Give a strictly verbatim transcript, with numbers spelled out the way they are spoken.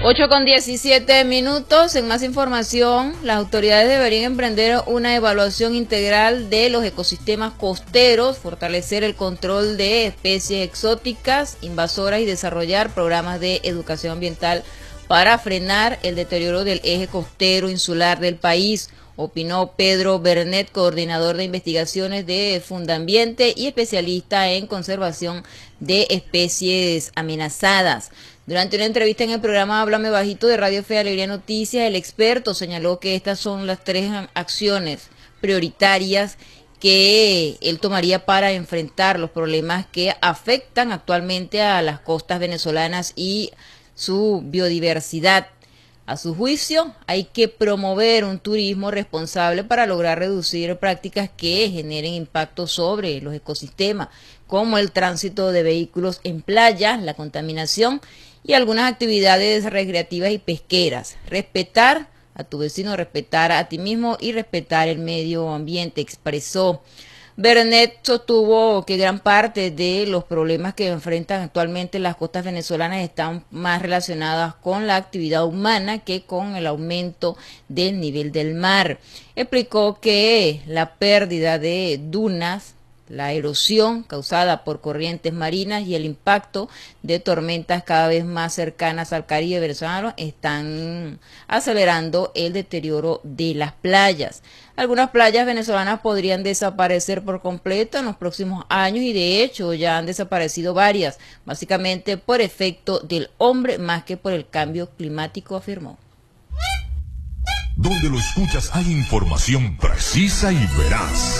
ocho con diecisiete minutos. En más información, las autoridades deberían emprender una evaluación integral de los ecosistemas costeros, fortalecer el control de especies exóticas, invasoras y desarrollar programas de educación ambiental para frenar el deterioro del eje costero insular del país, opinó Pedro Bernet, coordinador de investigaciones de Fundambiente y especialista en conservación de especies amenazadas. Durante una entrevista en el programa Háblame Bajito de Radio Fe y Alegría Noticias, el experto señaló que estas son las tres acciones prioritarias que él tomaría para enfrentar los problemas que afectan actualmente a las costas venezolanas y su biodiversidad. A su juicio, hay que promover un turismo responsable para lograr reducir prácticas que generen impacto sobre los ecosistemas, como el tránsito de vehículos en playas, la contaminación y algunas actividades recreativas y pesqueras. Respetar a tu vecino, respetar a ti mismo y respetar el medio ambiente, expresó. Bernet sostuvo que gran parte de los problemas que enfrentan actualmente las costas venezolanas están más relacionadas con la actividad humana que con el aumento del nivel del mar. Explicó que la pérdida de dunas, la erosión causada por corrientes marinas y el impacto de tormentas cada vez más cercanas al Caribe venezolano están acelerando el deterioro de las playas. Algunas playas venezolanas podrían desaparecer por completo en los próximos años y de hecho ya han desaparecido varias, básicamente por efecto del hombre más que por el cambio climático, afirmó. Donde lo escuchas hay información precisa y veraz.